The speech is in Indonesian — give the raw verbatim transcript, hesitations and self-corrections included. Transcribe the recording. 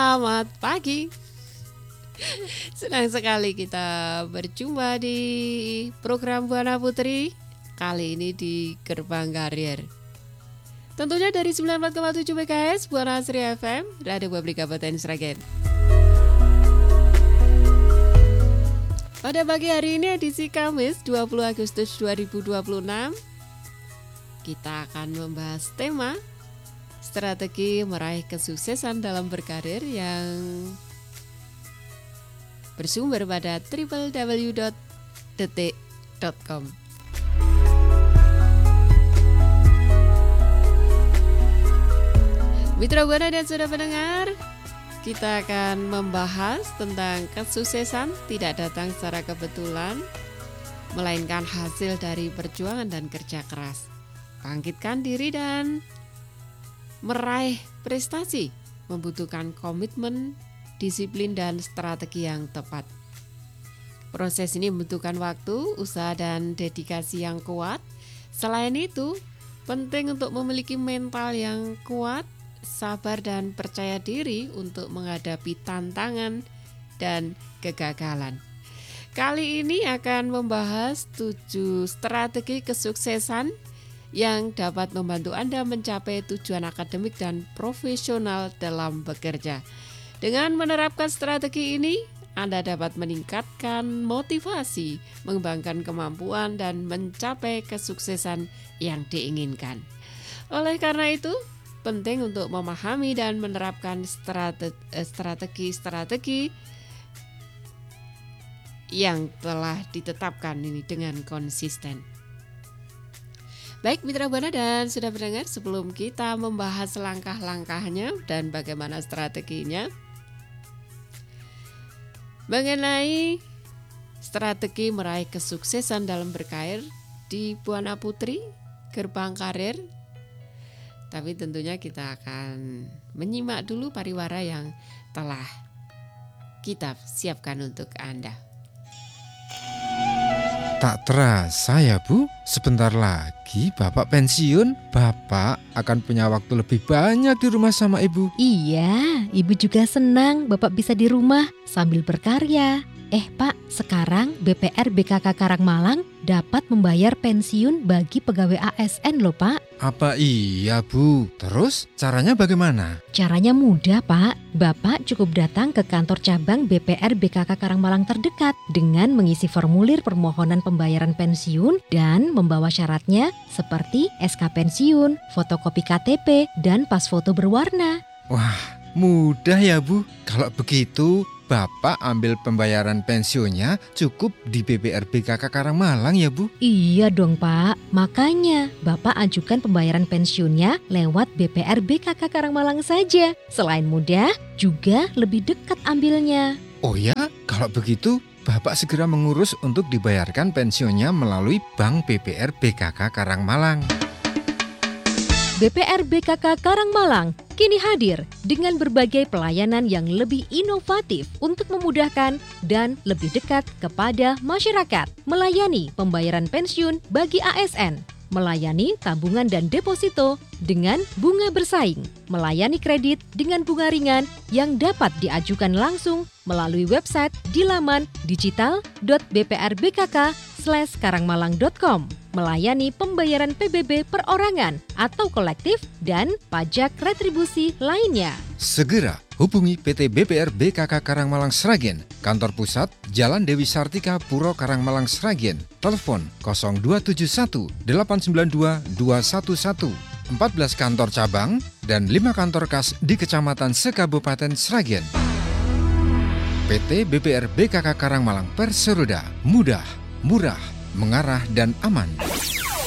Selamat pagi. Senang sekali kita berjumpa di program Buana Putri. Kali ini di Gerbang Karir. Tentunya dari sembilan puluh empat koma tujuh MHz Buana Asri F M, Radio Publik Kabupaten Sragen. Pada pagi hari ini edisi Kamis dua puluh Agustus dua ribu dua puluh enam, kita akan membahas tema strategi meraih kesuksesan dalam berkarir yang bersumber pada w w w dot detik dot com. Mitra Buana dan saudara pendengar, kita akan membahas tentang kesuksesan tidak datang secara kebetulan, melainkan hasil dari perjuangan dan kerja keras. Bangkitkan diri dan meraih prestasi membutuhkan komitmen, disiplin, dan strategi yang tepat. Proses ini membutuhkan waktu, usaha, dan dedikasi yang kuat. Selain itu, penting untuk memiliki mental yang kuat, sabar, dan percaya diri untuk menghadapi tantangan dan kegagalan. Kali ini akan membahas tujuh strategi kesuksesan yang dapat membantu Anda mencapai tujuan akademik dan profesional dalam bekerja. Dengan menerapkan strategi ini, Anda dapat meningkatkan motivasi, mengembangkan kemampuan, dan mencapai kesuksesan yang diinginkan. Oleh karena itu, penting untuk memahami dan menerapkan strategi-strategi yang telah ditetapkan ini dengan konsisten. Baik Mitra Buana dan sudah mendengar, sebelum kita membahas langkah-langkahnya dan bagaimana strateginya mengenai strategi meraih kesuksesan dalam berkarir di Buana Putri Gerbang Karir, tapi tentunya kita akan menyimak dulu pariwara yang telah kita siapkan untuk Anda. Tak terasa ya Bu, sebentar lagi Bapak pensiun. Bapak akan punya waktu lebih banyak di rumah sama Ibu. Iya, Ibu juga senang Bapak bisa di rumah sambil berkarya. Eh Pak, sekarang B P R B K K Karangmalang dapat membayar pensiun bagi pegawai A S N loh Pak. Apa iya Bu? Terus caranya bagaimana? Caranya mudah Pak. Bapak cukup datang ke kantor cabang B P R B K K Karangmalang terdekat dengan mengisi formulir permohonan pembayaran pensiun dan membawa syaratnya seperti S K pensiun, fotokopi K T P, dan pas foto berwarna. Wah, mudah ya Bu. Kalau begitu Bapak ambil pembayaran pensiunnya cukup di B P R B K K Karangmalang ya Bu? Iya dong Pak, makanya Bapak ajukan pembayaran pensiunnya lewat B P R B K K Karangmalang saja. Selain mudah, juga lebih dekat ambilnya. Oh ya, kalau begitu Bapak segera mengurus untuk dibayarkan pensiunnya melalui Bank B P R B K K Karangmalang. B P R B K K Karangmalang kini hadir dengan berbagai pelayanan yang lebih inovatif untuk memudahkan dan lebih dekat kepada masyarakat. Melayani pembayaran pensiun bagi A S N, melayani tabungan dan deposito dengan bunga bersaing, melayani kredit dengan bunga ringan yang dapat diajukan langsung melalui website di laman digital dot b p r b k k slash karangmalang dot com, melayani pembayaran P B B perorangan atau kolektif dan pajak retribusi lainnya. Segera hubungi P T B P R B K K Karangmalang Sragen, kantor pusat Jalan Dewi Sartika, Puro Karangmalang Sragen. Telepon nol dua tujuh satu delapan sembilan dua dua satu satu. empat belas kantor cabang dan lima kantor kas di Kecamatan Sekabupaten Sragen. P T B P R B K K Karangmalang Perseroda, mudah, murah, mengarah, dan aman.